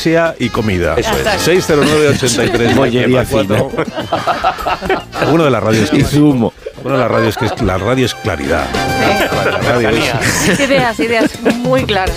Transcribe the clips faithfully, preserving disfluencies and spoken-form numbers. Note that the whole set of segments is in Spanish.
ansia y comida. Eso es. seis cero nueve ochenta y tres Bollería fina. Uno de las radios Y zumo. Uno de las radios que es la radio es claridad. La radio es... Ideas, ideas muy claras.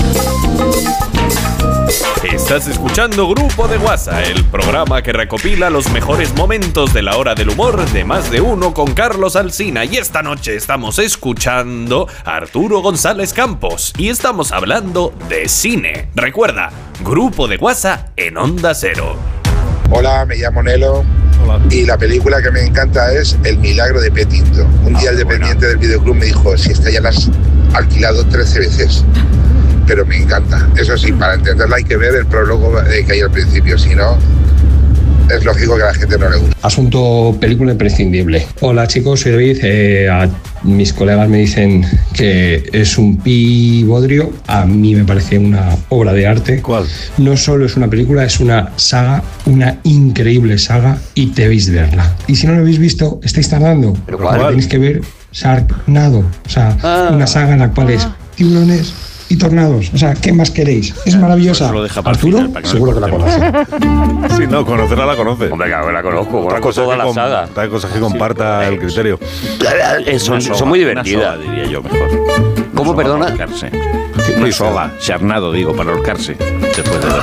Estás escuchando Grupo de WhatsApp, el programa que recopila los mejores momentos de la hora del humor de Más de Uno con Carlos Alsina. Y esta noche estamos escuchando a Arturo González Campos y estamos hablando de cine. Recuerda, Grupo de WhatsApp en Onda Cero. Hola, me llamo Nelo. Hola. Y la película que me encanta es El milagro de Petinto. Un día el dependiente del videoclub me dijo, si esta ya la has alquilado trece veces. Pero me encanta. Eso sí, para entenderla hay que ver el prólogo que hay al principio, si no, es lógico que a la gente no le guste. Asunto película imprescindible. Hola chicos, soy David. Eh, a mis colegas me dicen que es un pibodrio. A mí me parece una obra de arte. ¿Cuál? No solo es una película, es una saga, una increíble saga y debéis verla. Y si no lo habéis visto, estáis tardando. ¿Pero Porque cuál? tenéis que ver Sharknado. O sea, Ah. una saga en la cual es tiburones y tornados. O sea, ¿qué más queréis? Es maravillosa. Pues lo deja para el Arturo, final, para que no seguro que le la conoce. Sí, no, conocerla la conoce. Hombre, claro que la conozco, Otra conozco cosa toda que la com- saga. otra cosa que comparta el criterio. Eh, Son, Una soga, son muy una divertidas. soga, diría yo mejor. ¿Cómo, Una soga perdona? para ahorcarse. Una soga, charnado, digo, para ahorcarse. Después de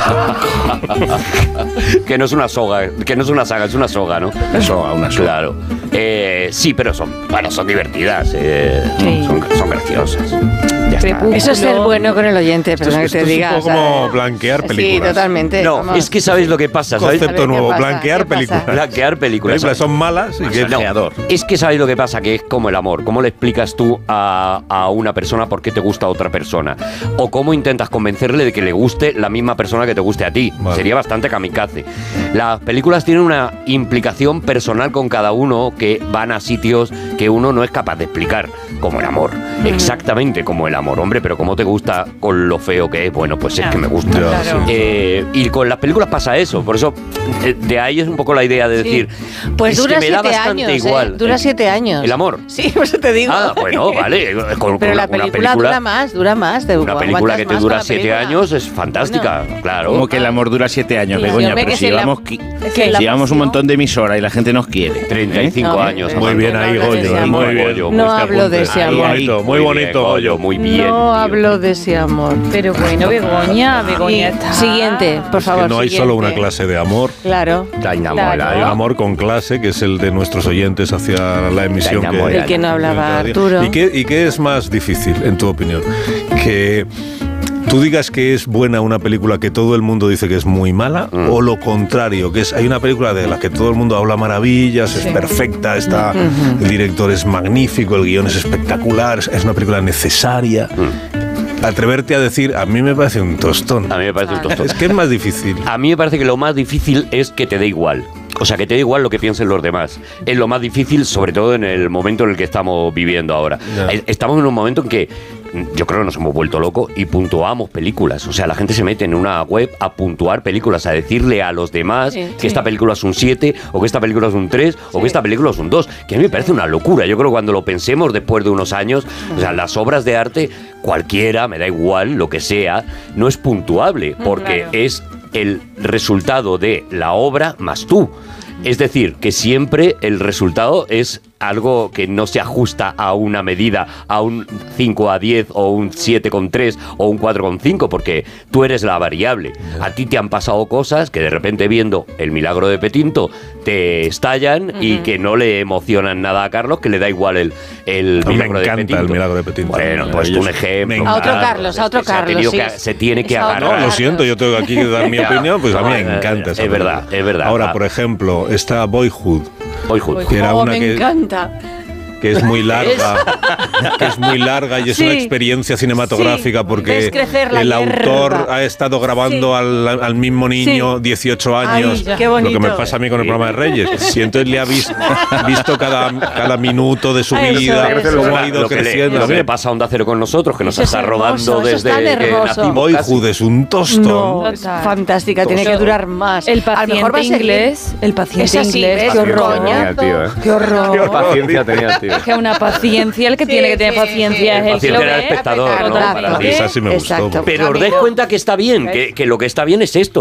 Que no es una soga, que no es una saga, es una soga, ¿no? una soga, una soga. Claro. Eh, sí, pero son, bueno, son divertidas, eh, Sí. son, son graciosas. Ya está. Crepúsculo. Eso es ser bueno con el oyente, perdón que Esto te es diga. un poco o sea, como blanquear películas. Sí, totalmente. No, vamos. es que sabéis lo que pasa, ¿sabéis? Concepto A ver, ¿qué nuevo, pasa? blanquear ¿Qué pasa? películas. Blanquear películas. Películas son malas y que... No, es que sabéis lo que pasa, que es como el amor. ¿Cómo le explicas tú a, a una persona por qué te gusta a otra persona? O cómo intentas convencerle de que le guste la misma persona que te guste a ti. Vale. Sería bastante kamikaze. Las películas tienen una implicación personal con cada uno que van a sitios que uno no es capaz de explicar, como el amor. Exactamente como el amor, hombre, pero ¿cómo te gusta con lo feo que es? Bueno, pues es que me gusta. Ya, Claro. sí. Eh, y con las películas pasa eso, por eso eh, de ahí es un poco la idea de Sí. decir, Pues es dura que me da siete bastante años. igual. ¿eh? Dura siete años. ¿El amor? Sí, por eso te digo. Ah, bueno, vale. Con, Pero con la una película, dura más, dura más. Te Una película aguantas que te más dura con la siete película. años es fantástica, claro. Como que el amor dura siete años, Sí, Begoña, hombre, pero que si se la- llevamos, qui- que la si llevamos un pasión- montón de emisoras y la gente nos quiere. treinta y cinco No, años. eh, Muy amando. bien ahí, No hablo de Goyo. ese Muy amor. bien. Goyo, No este hablo de apunte. ese Ahí, amor. ahí, Bonito, muy bien, bonito, Goyo, muy bien. No tío. hablo de ese amor. Pero bueno, Begoña, Begoña Y- está... Siguiente, por Que favor. no hay siguiente. solo una clase de amor. Claro. Está Claro. enamorada. Hay un amor con clase, que es el de nuestros oyentes hacia la emisión. Está que, enamorada. Del que no hablaba Arturo. ¿Y qué, ¿Y qué es más difícil, en tu opinión? Que tú digas que es buena una película que todo el mundo dice que es muy mala, Mm. o lo contrario, que es hay una película de la que todo el mundo habla maravillas, es perfecta, está, el director es magnífico, el guión es espectacular, es- es una película necesaria. Atreverte a decir, a mí me parece un tostón. A mí me parece un tostón. Es que es más difícil. A mí me parece que lo más difícil es que te dé igual. O sea, que te dé igual lo que piensen los demás. Es lo más difícil, sobre todo en el momento en el que estamos viviendo ahora. Ya. Eh, Estamos en un momento en que yo creo que nos hemos vuelto locos y puntuamos películas. O sea, la gente se mete en una web a puntuar películas, a decirle a los demás Sí, que sí. esta película es un siete, o que esta película es un tres, o que esta película es un dos. Que a mí me parece una locura. Yo creo que cuando lo pensemos después de unos años, o sea, las obras de arte, cualquiera, me da igual, lo que sea, no es puntuable, porque Claro. es el resultado de la obra más tú. Es decir, que siempre el resultado es algo que no se ajusta a una medida, a un cinco a diez o un siete coma tres o un cuatro coma cinco, porque tú eres la variable. A ti te han pasado cosas que de repente viendo El milagro de Petinto te estallan y que no le emocionan nada a Carlos, que le da igual el, el A mí me milagro de encanta Petinto. El milagro de Petinto. Bueno, pues un ejemplo. Me A otro encanta. Carlos, a otro Se ha Carlos. tenido sí. que- se tiene que Es a otro agarrar. No, lo Carlos. siento, yo tengo aquí que dar mi opinión, pues a mí me Eh, encanta esa es verdad, película. es verdad. Ahora, Ah. por ejemplo, está Boyhood, Boyhood. que era Oh, una me que, encanta. que es muy larga, que es muy larga y es Sí. una experiencia cinematográfica Sí, porque ves crecer la el autor hierba. ha estado grabando Sí. al, al mismo niño Sí. dieciocho años, Ay, qué lo que me bonito. pasa a mí con el programa de Reyes, y entonces le ha visto, visto cada, cada minuto de su Eso vida, es. cómo ha ido lo que le, creciendo. lo que le pasa a Onda Cero con nosotros, que nos Eso es está hermoso, rodando eso es desde tan que hermoso. nacimos Boyhood es un tostón. No, Total. fantástica, tiene que durar más. El A lo mejor va a paciente seguir. inglés, el paciente Es así, inglés, ¿ves? qué horror. Coñazo. tío, ¿eh? Qué horror. paciencia tenía el tío. Que una paciencia, el que Sí, tiene que tener sí, paciencia sí. es El el que paciente lo era el ve. espectador, ¿no? Totalmente. Para ti. Esa sí me gustó. Exacto. Pero os dais cuenta que está bien, que, que lo que está bien es esto.